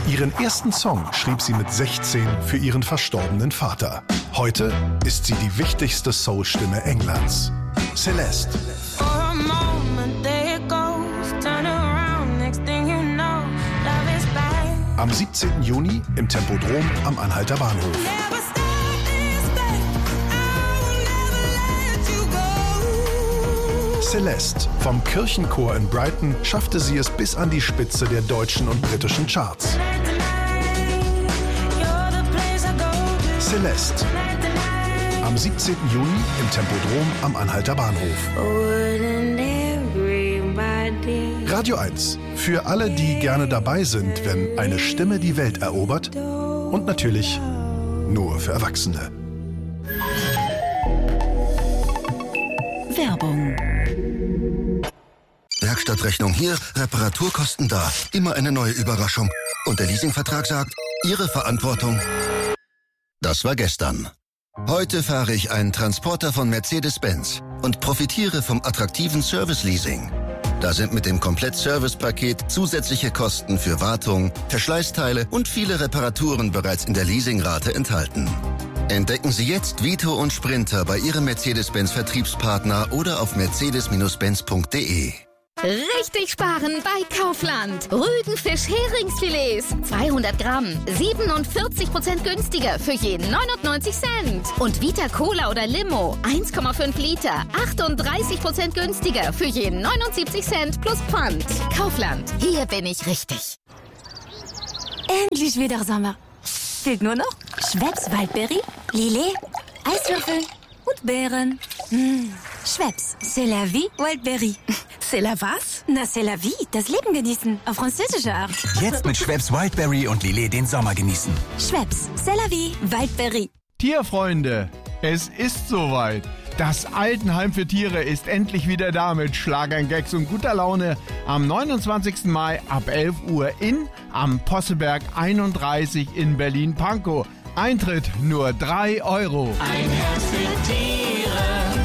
Ihren ersten Song schrieb sie mit 16 für ihren verstorbenen Vater. Heute ist sie die wichtigste Soul-Stimme Englands. Celeste. Am 17. Juni im Tempodrom am Anhalter Bahnhof. Celeste. Vom Kirchenchor in Brighton schaffte sie es bis an die Spitze der deutschen und britischen Charts. Celeste. Am 17. Juni im Tempodrom am Anhalter Bahnhof. Radio 1. Für alle, die gerne dabei sind, wenn eine Stimme die Welt erobert. Und natürlich nur für Erwachsene. Werbung. Werkstattrechnung hier, Reparaturkosten da. Immer eine neue Überraschung. Und der Leasingvertrag sagt, Ihre Verantwortung. Das war gestern. Heute fahre ich einen Transporter von Mercedes-Benz und profitiere vom attraktiven Service-Leasing. Da sind mit dem Komplett-Service-Paket zusätzliche Kosten für Wartung, Verschleißteile und viele Reparaturen bereits in der Leasingrate enthalten. Entdecken Sie jetzt Vito und Sprinter bei Ihrem Mercedes-Benz-Vertriebspartner oder auf mercedes-benz.de. Richtig sparen bei Kaufland. Rügenfisch-Heringsfilets. 200 Gramm. 47% günstiger für jeden 99 Cent. Und Vita Cola oder Limo. 1,5 Liter. 38% günstiger für jeden 79 Cent plus Pfand. Kaufland. Hier bin ich richtig. Endlich wieder Sommer. Fehlt nur noch Schweppes Waldbeere, Lillet, Eiswürfel und Beeren. Schweppes, c'est la vie, Wildberry. C'est la was? Na, c'est la vie, das Leben genießen, auf französische Art. Jetzt mit Schweppes Wildberry und Lillet den Sommer genießen. Schweppes, c'est la vie, Wildberry. Tierfreunde, es ist soweit. Das Altenheim für Tiere ist endlich wieder da mit Schlagern, Gags und guter Laune am 29. Mai ab 11 Uhr am Posselberg 31 in Berlin-Pankow. Eintritt nur 3 €. Ein Herz für Tiere.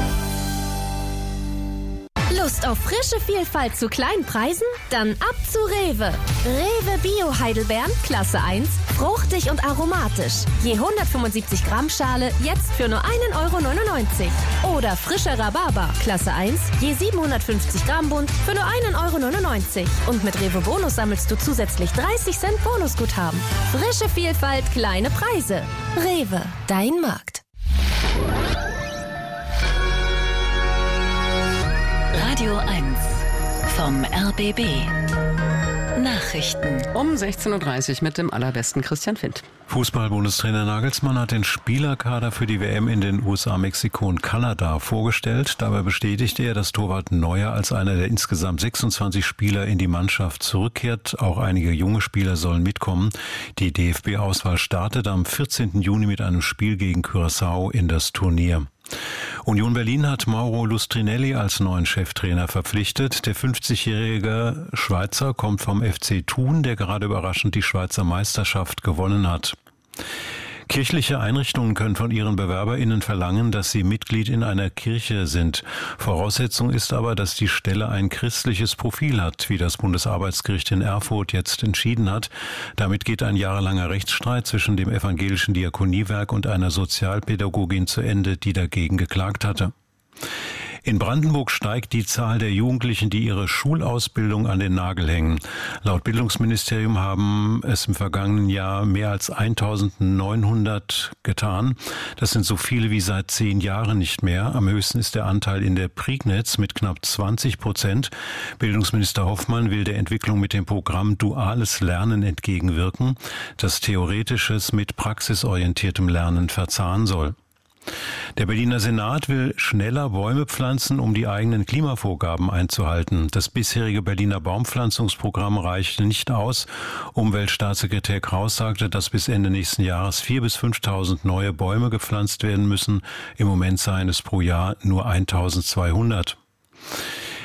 Lust auf frische Vielfalt zu kleinen Preisen? Dann ab zu Rewe. Rewe Bio Heidelbeeren, Klasse 1, fruchtig und aromatisch. Je 175 Gramm Schale, jetzt für nur 1,99 €. Oder frischer Rhabarber, Klasse 1, je 750 Gramm Bund, für nur 1,99 €. Und mit Rewe Bonus sammelst du zusätzlich 30 Cent Bonusguthaben. Frische Vielfalt, kleine Preise. Rewe, dein Markt. Radio 1 vom RBB. Nachrichten. Um 16.30 Uhr mit dem allerbesten Christian Findt. Fußball-Bundestrainer Nagelsmann hat den Spielerkader für die WM in den USA, Mexiko und Kanada vorgestellt. Dabei bestätigte er, dass Torwart Neuer als einer der insgesamt 26 Spieler in die Mannschaft zurückkehrt. Auch einige junge Spieler sollen mitkommen. Die DFB-Auswahl startet am 14. Juni mit einem Spiel gegen Curaçao in das Turnier. Union Berlin hat Mauro Lustrinelli als neuen Cheftrainer verpflichtet. Der 50-jährige Schweizer kommt vom FC Thun, der gerade überraschend die Schweizer Meisterschaft gewonnen hat. Kirchliche Einrichtungen können von ihren BewerberInnen verlangen, dass sie Mitglied in einer Kirche sind. Voraussetzung ist aber, dass die Stelle ein christliches Profil hat, wie das Bundesarbeitsgericht in Erfurt jetzt entschieden hat. Damit geht ein jahrelanger Rechtsstreit zwischen dem evangelischen Diakoniewerk und einer Sozialpädagogin zu Ende, die dagegen geklagt hatte. In Brandenburg steigt die Zahl der Jugendlichen, die ihre Schulausbildung an den Nagel hängen. Laut Bildungsministerium haben es im vergangenen Jahr mehr als 1900 getan. Das sind so viele wie seit 10 Jahren nicht mehr. Am höchsten ist der Anteil in der Prignitz mit knapp 20%. Bildungsminister Hoffmann will der Entwicklung mit dem Programm Duales Lernen entgegenwirken, das Theoretisches mit praxisorientiertem Lernen verzahnen soll. Der Berliner Senat will schneller Bäume pflanzen, um die eigenen Klimavorgaben einzuhalten. Das bisherige Berliner Baumpflanzungsprogramm reichte nicht aus. Umweltstaatssekretär Kraus sagte, dass bis Ende nächsten Jahres 4.000 bis 5.000 neue Bäume gepflanzt werden müssen. Im Moment seien es pro Jahr nur 1.200.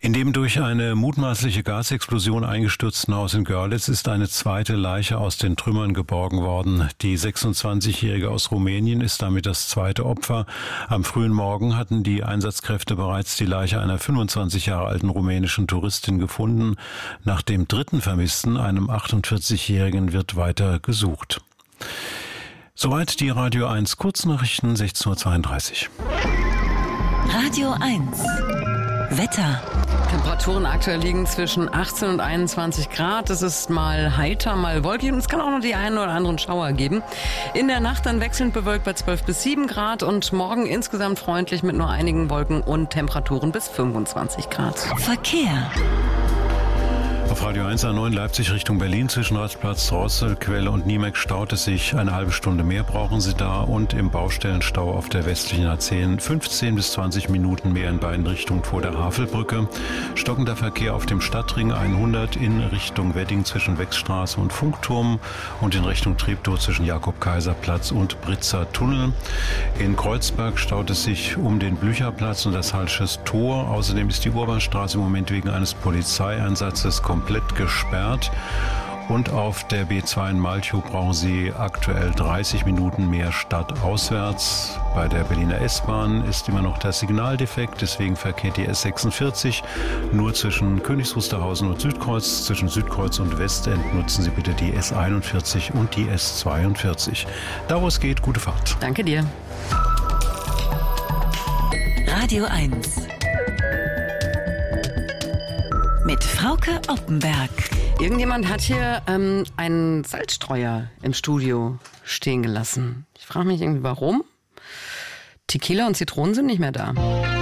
In dem durch eine mutmaßliche Gasexplosion eingestürzten Haus in Görlitz ist eine zweite Leiche aus den Trümmern geborgen worden. Die 26-Jährige aus Rumänien ist damit das zweite Opfer. Am frühen Morgen hatten die Einsatzkräfte bereits die Leiche einer 25 Jahre alten rumänischen Touristin gefunden. Nach dem dritten Vermissten, einem 48-Jährigen, wird weiter gesucht. Soweit die Radio 1 Kurznachrichten, 16:32 Uhr. Radio 1 Wetter. Temperaturen aktuell liegen zwischen 18 und 21 Grad. Es ist mal heiter, mal wolkig und es kann auch noch die einen oder anderen Schauer geben. In der Nacht dann wechselnd bewölkt bei 12 bis 7 Grad und morgen insgesamt freundlich mit nur einigen Wolken und Temperaturen bis 25 Grad. Verkehr. Auf Radio 1 A9 Leipzig Richtung Berlin zwischen Rastplatz, Drosselquelle und Niemek staut es sich. Eine halbe Stunde mehr brauchen Sie da und im Baustellenstau auf der westlichen A10 15 bis 20 Minuten mehr in beiden Richtungen vor der Havelbrücke. Stockender Verkehr auf dem Stadtring 100 in Richtung Wedding zwischen Wechsstraße und Funkturm und in Richtung Treptow zwischen Jakob-Kaiser-Platz und Britzer Tunnel. In Kreuzberg staut es sich um den Blücherplatz und das Halsches Tor. Außerdem ist die Urbanstraße im Moment wegen eines Polizeieinsatzes komplett gesperrt. Und auf der B2 in Malchow brauchen Sie aktuell 30 Minuten mehr stadtauswärts. Bei der Berliner S-Bahn ist immer noch das Signal defekt, deswegen verkehrt die S46 nur zwischen Königs Wusterhausen und Südkreuz. Zwischen Südkreuz und Westend nutzen Sie bitte die S41 und die S42. Da wo es geht, gute Fahrt. Danke dir. Radio 1 mit Frauke Oppenberg. Irgendjemand hat hier einen Salzstreuer im Studio stehen gelassen. Ich frage mich irgendwie, warum? Tequila und Zitronen sind nicht mehr da.